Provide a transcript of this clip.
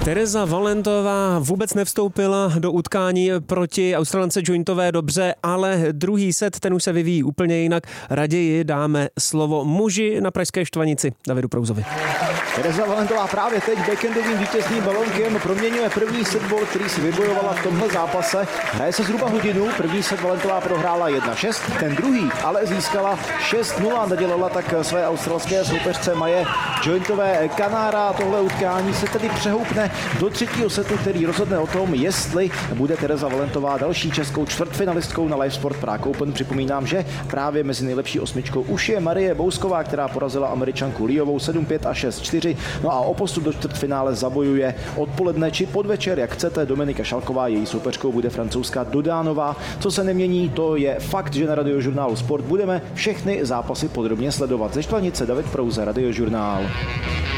Tereza Valentová vůbec nevstoupila do utkání proti Australance Jointové dobře, ale druhý set, ten už se vyvíjí úplně jinak. Raději dáme slovo muži na pražské Štvanici Davidu Prouzovi. Tereza Valentová právě teď backendovým vítězným balónkem proměňuje první setball, který si vybojovala v tomhle zápase. Hraje se zhruba hodinu, první set Valentová prohrála 1-6, ten druhý ale získala 6-0, nadělala tak své australské soupeřce Maje Jointové Kanára. Tohle utkání se tedy přehoupne do třetího setu, který rozhodne o tom, jestli bude Tereza Valentová další českou čtvrtfinalistkou na Live Sport Prague Open. Připomínám, že právě mezi nejlepší osmičkou už je Marie Bousková, která porazila Američanku Liovou 7-5 a 6-4. No a o postup do čtvrtfinále zabojuje odpoledne či podvečer, jak chcete. Dominika Šalková, její soupeřkou bude francouzská Dodánová. Co se nemění, to je fakt, že na Radiožurnálu Sport budeme všechny zápasy podrobně sledovat. Ze Štvanice David Prouza, Radiožurnál.